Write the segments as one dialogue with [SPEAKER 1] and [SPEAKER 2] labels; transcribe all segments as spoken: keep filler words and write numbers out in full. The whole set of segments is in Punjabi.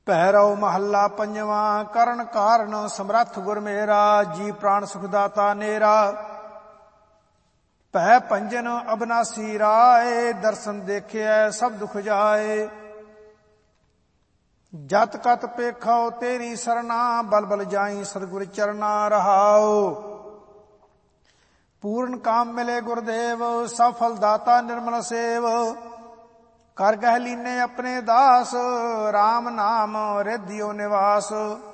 [SPEAKER 1] ਭੈਰਵ ਮਹੱਲਾ ਪੰਜਵਾਂ। ਕਰਨ ਕਾਰਨ ਸਮਰੱਥ ਗੁਰ ਮੇਰਾ, ਜੀ ਪ੍ਰਾਣ ਸੁਖ ਦਾਤਾ ਨੇਰਾ। ਭੈ ਭੰਜਨ ਅਬਨਾਸੀ ਰਾਏ, ਦਰਸ਼ਨ ਦੇਖਿਐ ਸਭ ਦੁਖ ਜਾਏ। ਜਤ ਕਤ ਪੇਖੋ ਤੇਰੀ ਸਰਨਾ, ਬਲ ਬਲ ਜਾਈ ਸਤਿਗੁਰ ਚਰਨਾ ਰਹਾਉ। ਪੂਰਨ ਕਾਮ ਮਿਲੇ ਗੁਰਦੇਵ, ਸਫਲ ਦਾਤਾ ਨਿਰਮਲ ਸੇਵ। ਕਰ ਗਹਿ ਲੀਨੇ ਆਪਣੇ ਦਾਸ, ਰਾਮ ਨਾਮ ਰਿਧਿਓ ਨਿਵਾਸ।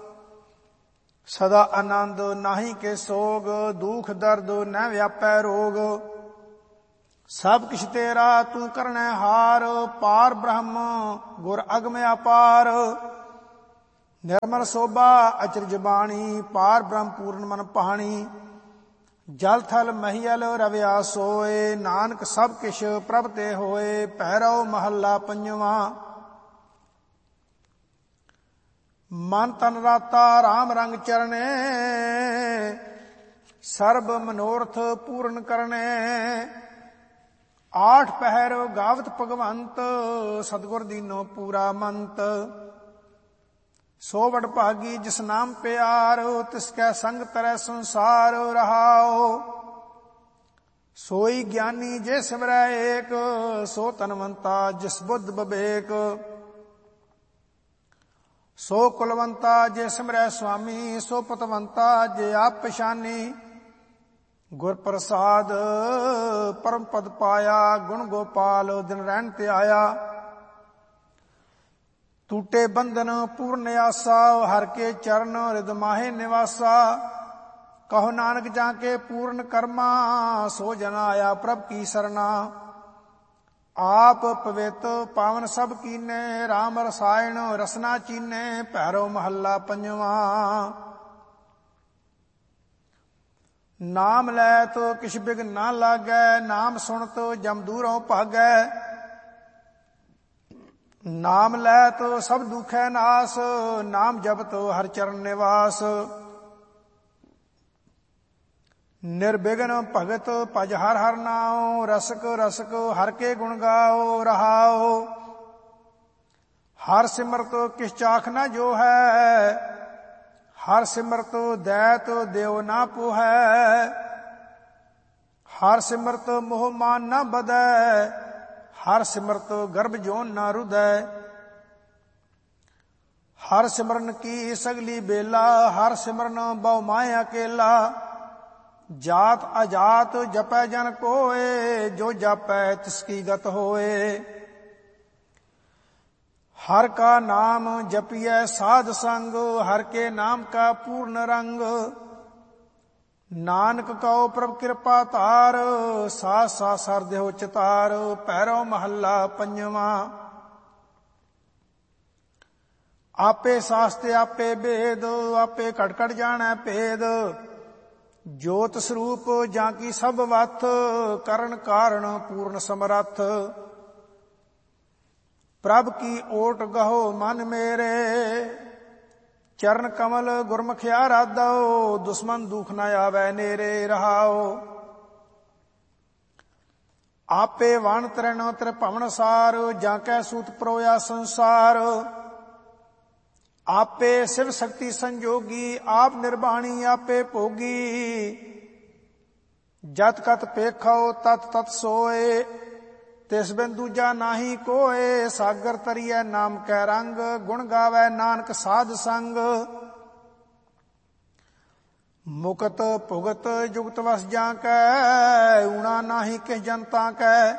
[SPEAKER 1] ਸਦਾ ਆਨੰਦ ਨਾਹੀ ਕੇ ਸੋਗ, ਦੁਖ ਦਰਦ ਨ ਵਿਆਪੈ ਰੋਗ। ਸਭ ਕਿਛ ਤੇਰਾ ਤੂੰ ਕਰਨੈ ਹਾਰ, ਪਾਰ ਬ੍ਰਹਮ ਗੁਰ ਅਗਮ ਅਪਾਰ। ਨਿਰਮਲ ਸੋਭਾ ਅਚਰਜ ਬਾਣੀ, ਪਾਰ ਬ੍ਰਹਮ ਪੂਰਨ ਮਨ ਪਾਣੀ। ਜਲ ਥਲ ਮਹੀਲ ਰਵਿਆ ਸੋਏ, ਨਾਨਕ ਸਭ ਕਿਛ ਪ੍ਰਭ ਤੇ ਹੋਏ। ਭੈਰਵ ਮਹੱਲਾ ਪੰਜਵਾਂ। ਮਨ ਤਨ ਰਾਤਾ ਰਾਮ ਰੰਗ ਚਰਣੇ, ਸਰਬ ਮਨੋਰਥ ਪੂਰਨ ਕਰਨੇ। ਆਠ ਪਹਿਰ ਗਾਵਤ ਭਗਵੰਤ, ਸਤਿਗੁਰ ਦੀਨੋ ਪੂਰਾ ਮੰਤ। ਸੋ ਵਡ ਭਾਗੀ ਜਿਸ ਨਾਮ ਪਿਆਰ, ਤਿਸ ਕੈ ਸੰਗ ਤਰੈ ਸੰਸਾਰ ਰਹਾਉ। ਸੋਈ ਗਿਆਨੀ ਜੇ ਸਿਮਰੈ ਏਕ, ਸੋ ਧਨਵੰਤਾ ਜਿਸ ਬੁੱਧ ਬਵੇਕ। ਸੋ ਕੁਲਵੰਤਾ ਜੇ ਸਿਮਰੈ ਸੁਆਮੀ, ਸੋ ਪਤਵੰਤਾ ਜੇ ਆਪ ਪਛਾਨੀ। ਗੁਰ ਪ੍ਰਸਾਦ ਪਰਮ ਪਦ ਪਾਇਆ, ਗੁਣ ਗੋਪਾਲ ਦਿਨ ਰਹਿਣ ਤੇ ਆਇਆ। ਟੂਟੇ ਬੰਧਨ ਪੂਰਨ ਆਸਾ, ਹਰ ਕੇ ਚਰਨ ਰਿਦ ਮਾਹੇ ਨਿਵਾਸਾ। ਕਹੋ ਨਾਨਕ ਜਾਂ ਕੇ ਪੂਰਨ ਕਰਮਾ, ਸੋ ਜਨ ਆਇਆ ਪ੍ਰਭ ਕੀ ਸਰਨਾ। ਆਪ ਪਵਿੱਤ ਪਾਵਨ ਸਭ ਕੀਨੇ, ਰਾਮ ਰਸਾਇਣ ਰਸਨਾ ਚੀਨੇ। ਭੈਰਵ ਮਹੱਲਾ ਪੰਜਵਾਂ। ਨਾਮ ਲੈ ਤੋ ਕਿਛ ਬਿਘ ਨਾ ਲਾਗੈ, ਨਾਮ ਸੁਣਤ ਜਮ ਦੂਰੋਂ ਭਾਗੈ। ਨਾਮ ਲੈ ਤੋ ਸਭ ਦੁਖੈ ਨਾਸ, ਨਾਮ ਜਪਤ ਹਰਿ ਚਰਨ ਨਿਵਾਸ। ਨਿਰਬਿਘਨ ਭਗਤ ਭਜ ਹਰਿ ਹਰਿ ਨਾਉ, ਰਸਕ ਰਸਕ ਹਰਿ ਕੇ ਗੁਣ ਗਾਓ ਰਹਾਉ। ਹਰਿ ਸਿਮਰਤ ਕਿਛ ਚਾਖ ਨਾ ਜੋ ਹੈ, ਹਰਿ ਸਿਮਰਤ ਦੈਤ ਦਿਓ ਨਾ ਪੋਹੈ। ਹਰਿ ਸਿਮਰਤ ਮੋਹ ਮਾਨ ਨਾ ਬਧੈ, ਹਰਿ ਸਿਮਰਤ ਗਰਭ ਜੋਨ ਨਾ ਰੁਧੈ। ਹਰਿ ਸਿਮਰਨ ਕੀ ਸਗਲੀ ਬੇਲਾ, ਹਰਿ ਸਿਮਰਨ ਬਹੁ ਮਾਹਿ ਅਕੇਲਾ। ਜਾਤ ਅਜਾਤ ਜਪੈ ਜਨ ਕੋਏ, ਜੋ ਜਪੈ ਤਿਸ ਕੀ ਗਤ ਹੋਏ। ਹਰਿ ਕਾ ਨਾਮ ਜਪੀਐ ਸਾਧ ਸੰਗ, ਹਰਿ ਕੇ ਨਾਮ ਕਾ ਪੂਰਨ ਰੰਗ। ਨਾਨਕ ਕਉ ਪ੍ਰਭ ਕਿਰਪਾ ਧਾਰ, ਸਾਸ ਸਾਸ ਹਰਿ ਦੇਹੁ ਚਿਤਾਰ। ਭੈਰਵ ਮਹੱਲਾ ਪੰਜਵਾਂ। ਆਪੇ ਸਾਸਤੇ ਆਪੇ ਭੇਦ, ਆਪੇ ਘਟ ਘਟ ਜਾਣੈ ਭੇਦ। ਜੋਤ ਸਰੂਪ ਜਾਂ ਕੀ ਸਭ ਵਥ, ਕਰਨ ਕਾਰਨ ਪੂਰਨ ਸਮਰੱਥ। ਪ੍ਰਭ ਕੀ ਓਟ ਗਹੋ ਮਨ ਮੇਰੇ, ਚਰਨ ਕਮਲ ਗੁਰਮੁਖ ਆਰਾਧੋ। ਦੁਸ਼ਮਨ ਦੁਖ ਨ ਆਵੈ ਨੇਰੇ ਰਹਾਉ। ਆਪੇ ਵਣ ਤ੍ਰਿਣ ਤ੍ਰਿਭਵਨ ਸਾਰ, ਜਾਂ ਕੈ ਸੂਤ ਪਰੋਇਆ ਸੰਸਾਰ। ਆਪੇ ਸਿਵ ਸ਼ਕਤੀ ਸੰਜੋਗੀ, ਆਪ ਨਿਰਬਾਣੀ ਆਪੇ ਭੋਗੀ। ਜਤ ਕਤ ਪੇਖੋ ਤਤ ਤਤ ਸੋਏ, ਤਿਸ ਬਿਨ ਦੂਜਾ ਨਾਹੀ ਕੋਏ। ਸਾਗਰ ਤਰੀਐ ਨਾਮ ਕੈ ਰੰਗ, ਗੁਣ ਗਾਵੈ ਨਾਨਕ ਸਾਧ ਸੰਗ। ਮੁਕਤ ਭੁਗਤ ਜੁਗਤ ਵਸ ਜਾਂ ਕੈ, ਊਣਾ ਨਾਹੀ ਕਿਸ ਜਨਤਾ ਕੈ।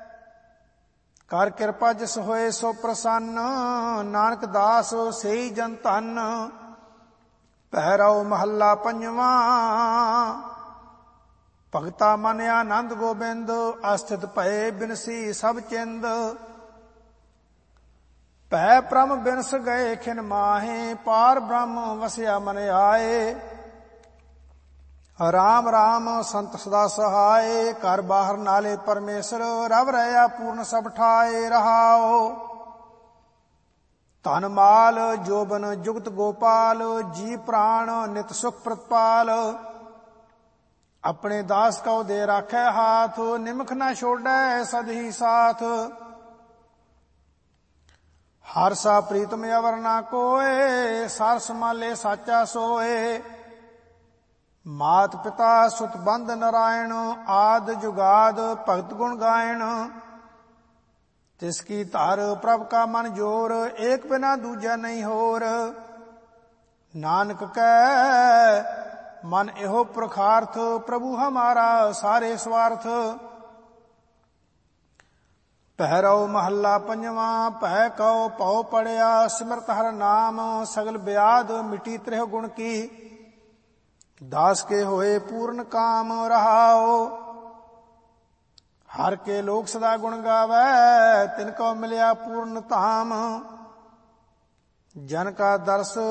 [SPEAKER 1] ਕਰ ਕਿਰਪਾ ਜਿਸ ਹੋਏ ਸੋ ਪ੍ਰਸੰਨ, ਨਾਨਕ ਦਾਸ ਸੇਈ ਜਨ ਧਨ। ਭੈਰਵ ਮਹੱਲਾ ਪੰਜਵਾਂ। ਭਗਤਾ ਮਨ ਆਨੰਦ ਗੋਬਿੰਦ, ਅਸਥਿਤ ਭਏ ਬਿਨਸੀ ਸਭ ਚਿੰਦ। ਭੈ ਪ੍ਰਮ ਬਿਨਸ ਗਏ ਖਿਨ ਮਾਹੇ, ਪਾਰ ਬ੍ਰਹਮ ਵਸਿਆ ਮਨ ਆਏ। ਰਾਮ ਰਾਮ ਸੰਤ ਸਦਾ ਸਹਾਏ, ਘਰ ਬਾਹਰ ਨਾਲੇ ਪਰਮੇਸ਼ਰ। ਰਵ ਰਹਿਆ ਪੂਰਨ ਸਭ ਠਾਏ ਰਹਾਉ। ਧਨ ਮਾਲ ਜੋਬਨ ਜੁਗਤ ਗੋਪਾਲ, ਜੀ ਪ੍ਰਾਣ ਨਿਤ ਸੁਖ ਪ੍ਰਤਪਾਲ। ਆਪਣੇ ਦਾਸ ਕਉ ਦੇ ਰਾਖੈ ਹਾਥ, ਨਿਮਖ ਨਾ ਛੋੜੈ ਸਦ ਹੀ ਸਾਥ। ਹਰ ਸਾ ਪ੍ਰੀਤਮ ਅਵਰ ਨਾ ਕੋਏ, ਸਰਸ ਮਾਲੇ ਸਾਚਾ ਸੋਏ। ਮਾਤ ਪਿਤਾ ਸੁਤ ਬੰਧ ਨਰਾਇਣ, ਆਦ ਜੁਗਾਦ ਭਗਤ ਗੁਣ ਗਾਇਣ। ਤਿਸ ਕੀ ਧਰ ਪ੍ਰਭ ਕਾ ਮਨ ਜੋਰ, ਏਕ ਬਿਨਾ ਦੂਜਾ ਨਹੀਂ ਹੋਰ। ਨਾਨਕ ਕੈ ਮਨ ਇਹੋ ਪੁਰਖਾਰਥ, ਪ੍ਰਭੂ ਹਮਾਰਾ ਸਾਰੇ ਸਵਾਰਥ। ਪਹਿਰਉ ਮਹੱਲਾ ਪੰਜਵਾਂ, ਭੈ ਕਉ ਪਉ ਪੜਿਆ, ਸਿਮਰਤ ਹਰ ਨਾਮ, ਸਗਲ ਬਿਆਦ ਮਿਟੀ ਤ੍ਰਿਹ ਗੁਣ ਕੀ। ਦਾਸ ਕੇ ਹੋਏ ਪੂਰਨ ਕਾਮ ਰਹਾਓ, ਹਰ ਕੇ ਲੋਕ ਸਦਾ ਗੁਣ ਗਾਵੈ, ਤਿਨ ਕਉ ਮਿਲਿਆ ਪੂਰਨ ਧਾਮ। ਜਨ ਕਾ ਦਰਸ